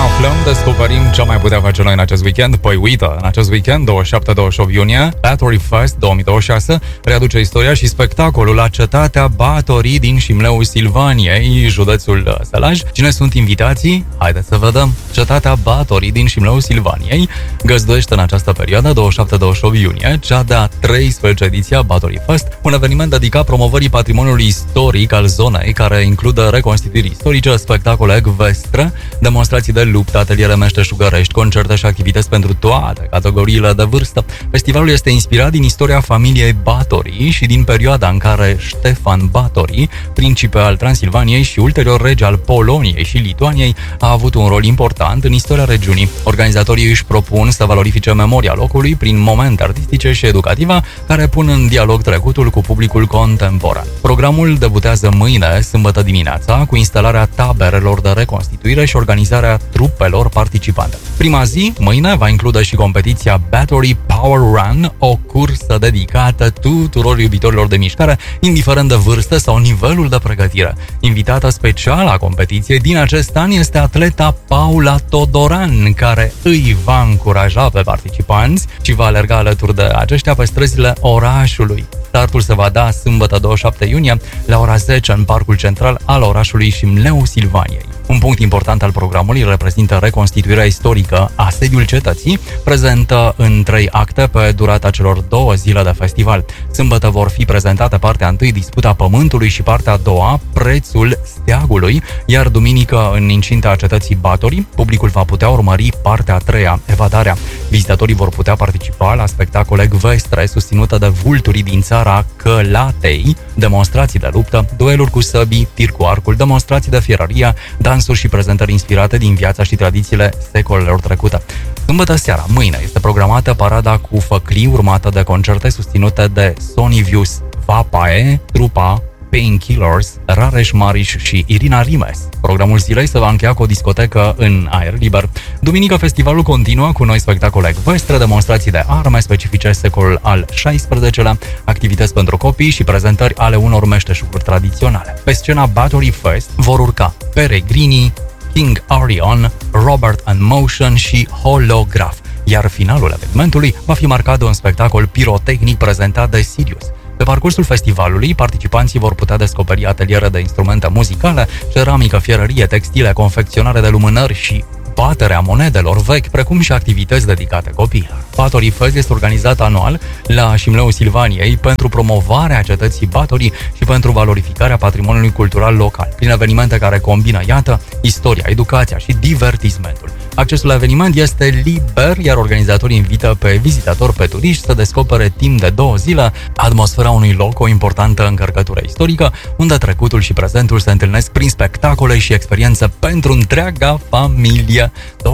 aflăm, descoperim ce mai putea face noi în acest weekend. Păi uită, în acest weekend, 27-28 iunie, Bathory Fest 2026 readuce istoria și spectacolul la cetatea Bathory din Șimleul Silvaniei, județul Sălaj. Cine sunt invitații? Haideți să vedem. Cetatea Bathory din Șimleul Silvaniei găzduiește în această perioadă, 27-28 iunie, cea de-a 13-a ediție a Bathory Fest, un eveniment dedicat promovării patrimoniului istoric al zonei, care include reconstituiri istorice, spectacole ecvestre, demonstrații de luptă, ateliere meșteșugărești, concerte și activități pentru toate categoriile de vârstă. Festivalul este inspirat din istoria familiei Bathory și din perioada în care Ștefan Bathory, principe al Transilvaniei și ulterior rege al Poloniei și Lituaniei, a avut un rol important în istoria regiunii. Organizatorii își propun să valorifice memoria locului prin momente artistice și educative care pun în dialog trecutul cu publicul contemporan. Programul debutează mâine, sâmbătă dimineața, cu instalarea taberelor de reconstituire și organizarea trupelor participante. Prima zi, mâine, va include și competiția Bathory Power Run, o cursă dedicată tuturor iubitorilor de mișcare, indiferent de vârstă sau nivelul de pregătire. Invitata specială a competiției din acest an este atleta Paula Todoran, care îi va încuraja pe participanți și va alerga alături de aceștia pe străzile orașului. Startul se va da sâmbătă 27 iunie la ora 10 în parcul central al orașului Șimleul Silvaniei. Un punct important al programului reprezintă reconstituirea istorică a sediul cetății, prezentă în 3 acte pe durata celor 2 zile de festival. Sâmbătă vor fi prezentate partea 1, disputa pământului, și partea 2, prețul steagului, iar duminică, în incinta cetății Bathory, publicul va putea urmări partea 3, evadarea. Vizitatorii vor putea participa la spectacole ecvestre susținute de vulturii din țara Călatei, demonstrații de luptă, dueluri cu săbii, tir cu arcul, demonstrații de fierărie, dansuri și prezentări inspirate din viața și tradițiile secolelor trecute. Sâmbătă seara, mâine, este programată parada cu făclii, urmată de concerte susținute de Sonivius Vapae, trupa Painkillers, Rareș Mariș și Irina Rimes. Programul zilei se va încheia cu o discotecă în aer liber. Duminică, festivalul continuă cu noi spectacole ecvestre, demonstrații de arme specifice secolul al XVI-lea, activități pentru copii și prezentări ale unor meșteșuguri tradiționale. Pe scena Bathory Fest vor urca Peregrini, King Arion, Robert and Motion și Holograph, iar finalul evenimentului va fi marcat de un spectacol pirotehnic prezentat de Sirius. Pe parcursul festivalului, participanții vor putea descoperi ateliere de instrumente muzicale, ceramică, fierărie, textile, confecționare de lumânări și baterea monedelor vechi, precum și activități dedicate copiilor. Bathory Fest este organizat anual la Șimleul Silvaniei pentru promovarea cetății Bathory și pentru valorificarea patrimoniului cultural local, prin evenimente care combină, iată, istoria, educația și divertismentul. Accesul la eveniment este liber, iar organizatorii invită pe vizitatori, pe turiști, să descopere timp de 2 zile atmosfera unui loc, o importantă încărcătură istorică, unde trecutul și prezentul se întâlnesc prin spectacole și experiențe pentru întreaga familie.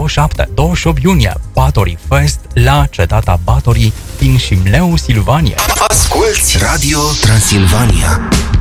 27-28 iunie, Bathory Fest la cetatea Bathory din Șimleul Silvaniei. Asculți Radio Transilvania.